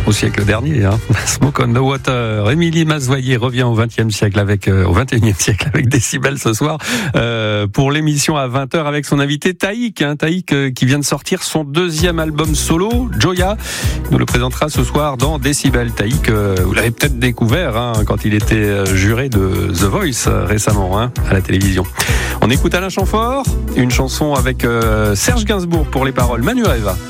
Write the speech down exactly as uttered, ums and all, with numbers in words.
au siècle dernier. Hein. Smoke on the Water. Émilie Mazoyer revient au vingtième siècle avec, euh, au vingt et unième siècle avec Décibel ce soir euh, pour l'émission à vingt heures avec son invité Taïk. Hein, Taïk euh, qui vient de sortir son deuxième album solo, Joya. Il nous le présentera ce soir dans Décibel. Taïk, euh, vous l'avez peut-être découvert hein, quand il était juré de The Voice euh, récemment hein, à la télévision. On écoute Alain Chamfort, une chanson avec euh, Serge Gainsbourg pour les paroles. Manu Reva.